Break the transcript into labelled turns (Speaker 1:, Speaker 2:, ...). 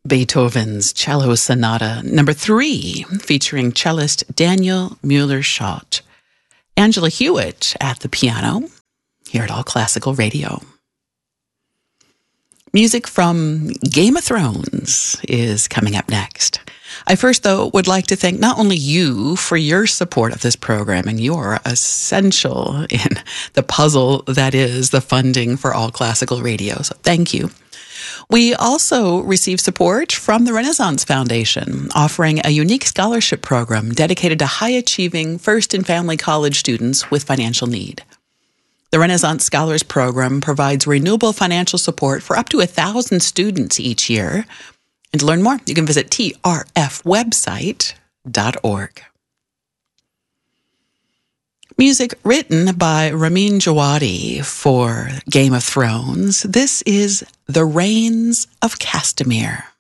Speaker 1: Beethoven's Cello Sonata number 3, featuring cellist Daniel Mueller-Schott. Angela Hewitt at the piano, here at All Classical Radio. Music from Game of Thrones is coming up next. I first, though, would like to thank not only you for your support of this programming. You're essential in the puzzle that is the funding for All Classical Radio, so thank you. We also receive support from the Renaissance Foundation, offering a unique scholarship program dedicated to high-achieving first and family college students with financial need. The Renaissance Scholars Program provides renewable financial support for up to 1,000 students each year. And to learn more, you can visit trfwebsite.org. Music written by Ramin Djawadi for Game of Thrones. This is The Rains of Castamere.